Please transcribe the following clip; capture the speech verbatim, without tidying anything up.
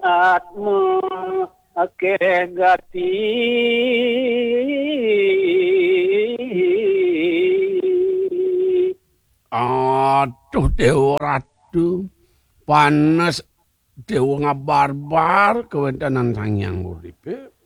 atmu akeh gati aduh dewa ratu panas dewa ngabarbar kewentanan sangyang uripe